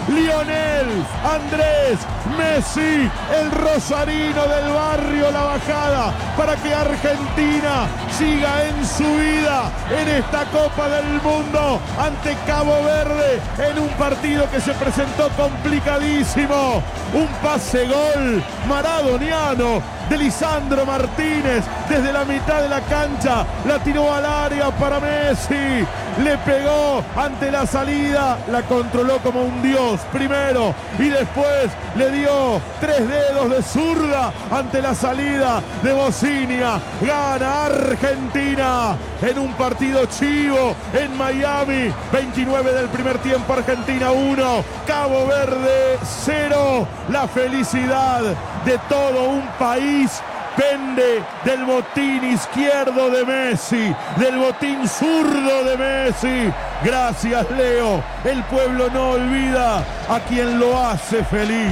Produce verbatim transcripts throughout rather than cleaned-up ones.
Lionel Andrés Messi, el rosarino del barrio La Bajada, para que Argentina siga en su vida en esta Copa del Mundo ante Cabo Verde, en un partido que se presentó complicadísimo. Un pase gol maradoniano de Lisandro Martínez desde la mitad de la cancha, la tiró al área para Messi, le pegó ante la salida, la controló como un dios primero y después le dio tres dedos de zurda ante la salida de Bocinia. Gana Argentina en un partido chivo en Miami. veintinueve del primer tiempo, Argentina uno, Cabo Verde cero. La felicidad de todo un país pende del botín izquierdo de Messi, del botín zurdo de Messi. Gracias, Leo. El pueblo no olvida a quien lo hace feliz.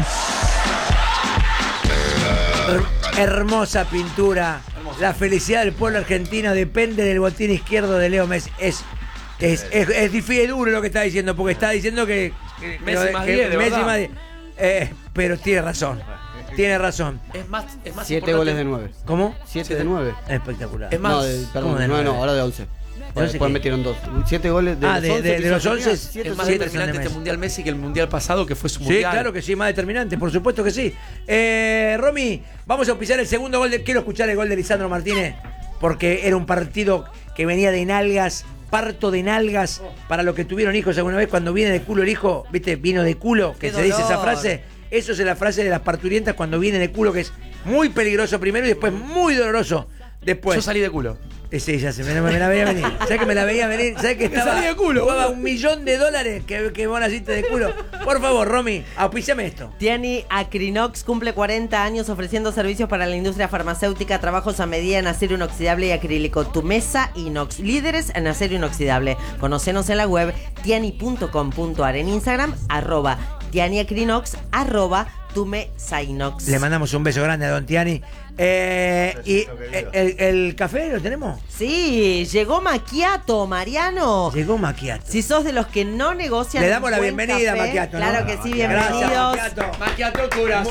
Hermosa pintura. Hermosa. La felicidad del pueblo argentino depende del botín izquierdo de Leo Messi. Es, es, es, es difícil, duro lo que está diciendo, porque está diciendo que, que Messi más que, diez, de Messi verdad. más diez. Eh, pero tiene razón. Tiene razón. Es más, es más Siete goles de nueve. ¿Cómo? Siete de nueve. Espectacular. Es más, No, de, perdón, ¿cómo de nueve no, nueve? ahora de once. ¿De once Después qué? metieron dos. Siete goles de Ah, los de- once. de- de que los hizo once, Argentina, siete es más son de determinante Messi. este Mundial Messi que el Mundial pasado, que fue su Sí, Mundial. claro que sí, más determinante, por supuesto que sí. Eh, Romy, vamos a auspiciar el segundo gol de... Quiero escuchar el gol de Lisandro Martínez, porque era un partido que venía de nalgas, parto de nalgas, para los que tuvieron hijos alguna vez, cuando viene de culo el hijo, viste, vino de culo, que ¡Qué se dice esa dolor! frase. Eso es la frase de las parturientas cuando viene de culo, que es muy peligroso primero y después muy doloroso después. Yo salí de culo. Eh, Sí, ya se me, me la veía venir. ¿Sabes que me la veía venir? ¿Sabes que estaba? salí de culo, jugaba boludo. un millón de dólares que, que vos naciste de culo. Por favor, Romy, auspíciame esto. Tiani Acrinox cumple cuarenta años ofreciendo servicios para la industria farmacéutica, trabajos a medida en acero inoxidable y acrílico. Tu mesa inox, líderes en acero inoxidable. Conocenos en la web tiani punto com punto ar, en Instagram, arroba Tiani Acrinox, arroba tu mesa inox. Le mandamos un beso grande a Don Tiani. Eh, y el, el- el café lo tenemos. Sí, llegó Macchiato, Mariano. Llegó Macchiato. Si sos de los que no negocian Le un damos la buen bienvenida a café, Macchiato, ¿no? Claro que sí, Gracias, bienvenidos. Macchiato. Macchiato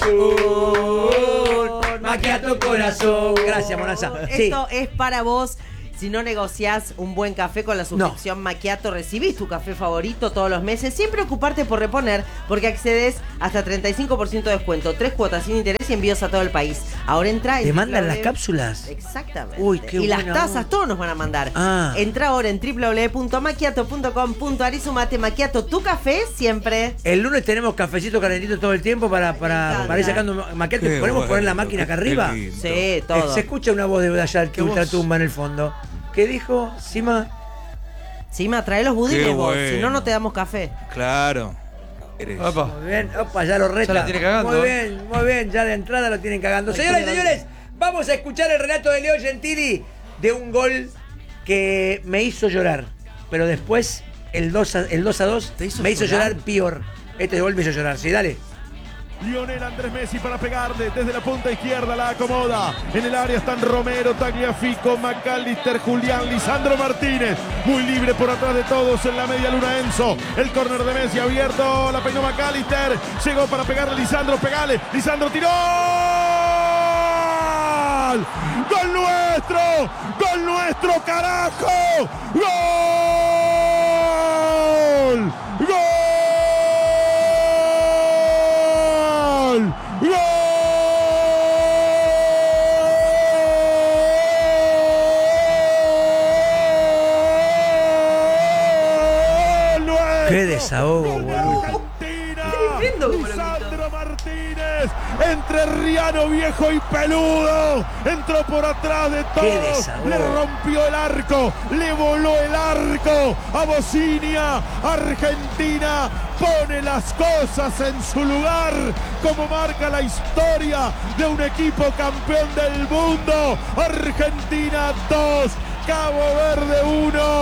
corazón. Macchiato corazón. Gracias, Monaza. Sí. Esto es para vos. Si no negociás un buen café con la suscripción Macchiato, recibís tu café favorito todos los meses sin preocuparte por reponer, porque accedes hasta treinta y cinco por ciento de descuento, tres cuotas sin interés y envíos a todo el país. Ahora entra en ¿Te mandan doble u doble u doble u- las cápsulas? Exactamente. Uy, qué y las buena tazas, onda. todos nos van a mandar. Ah. Entra ahora en doble u doble u doble u punto macchiato punto com punto ar y sumate Macchiato, tu café siempre. El lunes tenemos cafecito calentito todo el tiempo para, para, encanta. para ir sacando Macchiato. Qué ¿Podemos bueno, poner la máquina acá qué arriba? lindo. Sí, Eh, todo. se escucha una voz de allá de ¿Qué voz? ultratumba en el fondo. ¿Qué dijo Sima? Sí, me trae los budiles Qué vos, si no, bueno. no te damos café. Claro. Eres. Opa. Muy bien, opa, ya lo reta. Ya la tiene cagando. Muy bien, muy bien, ya de entrada lo tienen cagando. Señoras y señores, vamos a escuchar el relato de Leo Gentili de un gol que me hizo llorar. Pero después, el dos a, el dos a dos ¿Te hizo me hizo llorar llorar? peor. Este gol me hizo llorar, sí, dale. Lionel Andrés Messi para pegarle desde la punta izquierda, la acomoda. En el área están Romero, Tagliafico, McAllister, Julián, Lisandro Martínez. Muy libre por atrás de todos en la media luna Enzo. El córner de Messi abierto, la peinó McAllister. Llegó para pegarle Lisandro, pegale. Lisandro tiró. ¡Gol nuestro! ¡Gol nuestro, carajo! ¡Gol! ¡Gol! ¡Gol! ¡Nuestro! Qué desahogo, boludo. Argentina. Tremendo como lo Lisandro Martínez, entrerriano viejo y peludo, entró por atrás de Qué todos, desahogo. le rompió el arco, le voló el arco a Bocinia. Argentina pone las cosas en su lugar, como marca la historia de un equipo campeón del mundo. Argentina dos, Cabo Verde uno.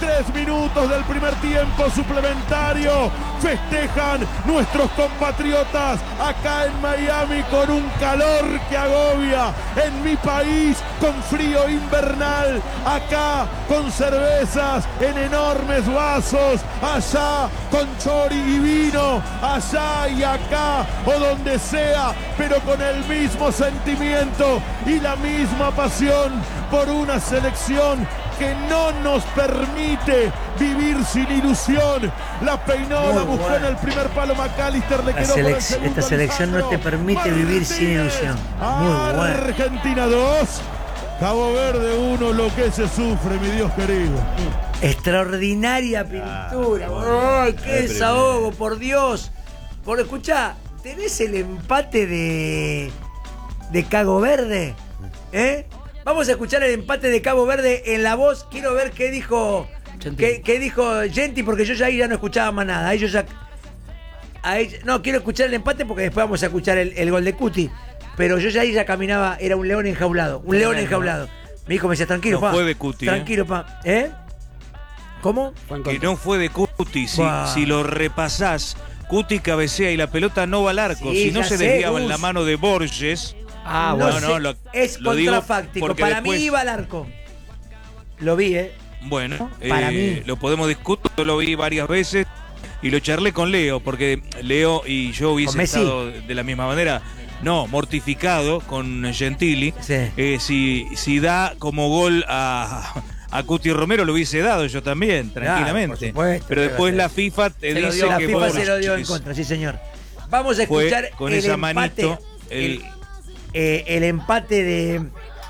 Tres minutos del primer tiempo suplementario. Festejan nuestros compatriotas acá en Miami con un calor que agobia. En mi país con frío invernal. Acá con cervezas en enormes vasos. Allá con chori y vino. Allá y acá o donde sea, pero con el mismo sentimiento y la misma pasión por una selección que no nos permite vivir sin ilusión. La peinó, Muy la buscó bueno. en el primer palo McAllister, le La quedó por el selec- segundo esta selección no te permite vivir sin ilusión. Muy bueno. Argentina dos, Cabo Verde uno, lo que se sufre, mi Dios querido. Extraordinaria pintura. ¡Ay, qué desahogo, por Dios! Por escuchá, ¿tenés el empate de, de Cabo Verde? ¿Eh? Vamos a escuchar el empate de Cabo Verde en la voz. Quiero ver qué dijo qué, qué dijo Genti, porque yo ya ahí ya no escuchaba más nada. Ahí yo ya. Ahí, no, quiero escuchar el empate porque después vamos a escuchar el, el gol de Cuti. Pero yo ya ahí ya caminaba, era un león enjaulado. Un león enjaulado. Mi hijo me decía, tranquilo, No pa. fue de Cuti, Tranquilo, pa. ¿Eh? ¿Cómo? Que no fue de Cuti. Si, Buah. si lo repasás, Cuti cabecea y la pelota no va al arco. Sí, si no ya se sé, desviaba en Gus. la mano de Borges. Ah, No bueno. sé, no, lo- es lo digo contrafáctico. porque Para después- mí iba al arco. Lo vi, ¿eh? Bueno, Para eh, mí. lo podemos discutir. Yo lo vi varias veces y lo charlé con Leo, porque Leo y yo ¿Con hubiese Messi? estado de la misma manera. No, mortificado con Gentili. Sí. Eh, si, si da como gol a, a Cuti Romero, lo hubiese dado yo también, tranquilamente. por supuesto, Pero ¿qué después va a la ser? FIFA te Se lo dice dio. La que FIFA se lo dio en Borges contra, sí, señor. Vamos a fue escuchar con el esa empate. manito. El, El, eh, el empate de.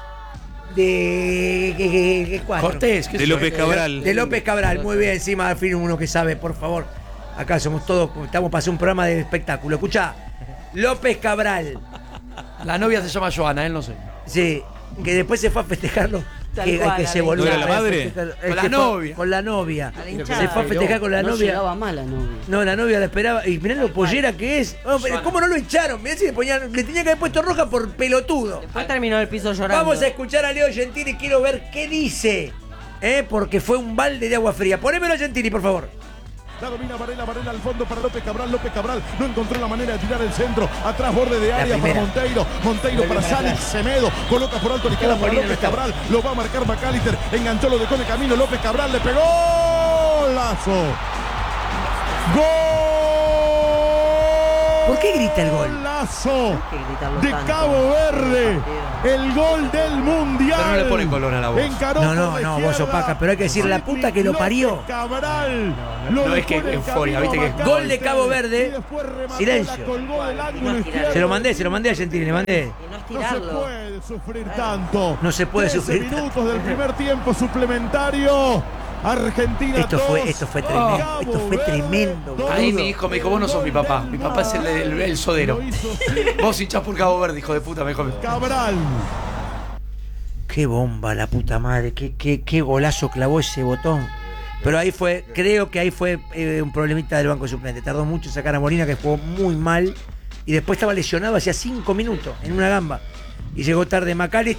De. ¿qué- qué- qué cuatro? Cortés, ¿qué de sé López yo? Cabral. De López Cabral, muy bien, encima al fin uno que sabe, por favor. Acá somos todos, estamos para hacer un programa de espectáculo. Escucha, López Cabral, La novia se llama Joana, él no sé. sí, que después se fue a festejarlo. Tal Que, cual, que a se la volvió ¿No era la a madre? festejar- Con es la que fue- novia. Con la novia. A la Se hinchada. fue a festejar con la no novia. llegaba mal la novia. No, la novia la esperaba. Y mirá lo pollera que es. Oh, pero ¿cómo no lo echaron? Mirá si le ponían. Le tenía que haber puesto roja por pelotudo. Después terminó el piso llorando. Vamos a escuchar a Leo Gentili y quiero ver qué dice. ¿Eh? Porque fue un balde de agua fría. Ponémelo a Gentili, por favor. La domina Varela, Varela al fondo para López Cabral. López Cabral no encontró la manera de tirar el centro. Atrás, borde de área para primera. Monteiro. Monteiro para Salic, Semedo. Coloca por alto la izquierda para Molina López no estaba. Cabral. Lo va a marcar McAllister. Enganchó, lo dejó en el camino. López Cabral le pegó. Lazo. ¡Gol! ¿Por qué grita el gol? Lazo que gritarlo de tanto. Cabo Verde. Sí, El gol del Mundial. Pero no le pone color a la voz. Encaró No, por no, la no, vos izquierda. opaca, pero hay que decir, la puta que lo López parió. Cabral. no, Lo es que dejó en el euforia, camino viste a que- McAllister. Gol de Cabo Verde. Y después remató, Silencio. la colgó del ángulo No es izquierdo. Se lo mandé, se lo mandé a Gentili, le mandé. Y no es No se tirarlo. puede sufrir tanto. No se puede trece sufrir tanto. minutos del primer tiempo suplementario. Argentina Esto fue, dos, esto fue tremendo, Cabo esto fue Verde tremendo. dos. Ahí mi hijo me dijo, vos no sos mi papá. Mi papá es el, el, el sodero. Lo hizo sin Vos hinchás por Cabo Verde, hijo de puta, me dijo. Cabral. Qué bomba, la puta madre, qué, qué, qué golazo clavó ese botón. Pero ahí fue, creo que ahí fue eh, un problemita del banco suplente. Tardó mucho en sacar a Molina, que jugó muy mal. Y después estaba lesionado hacía cinco minutos en una gamba. Y llegó tarde McAllister.